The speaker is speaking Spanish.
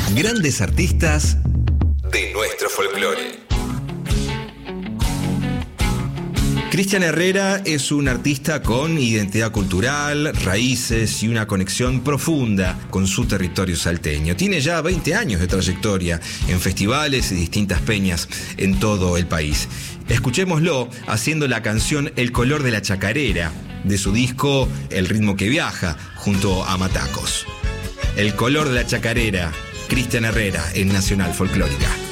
Grandes artistas de nuestro folclore. Cristian Herrera es un artista con identidad cultural, raíces y una conexión profunda con su territorio salteño. Tiene ya 20 años de trayectoria en festivales y distintas peñas en todo el país. Escuchémoslo haciendo la canción El color de la chacarera, de su disco El ritmo que viaja, junto a Matacos. El color de la chacarera, Cristian Herrera en Nacional Folclórica.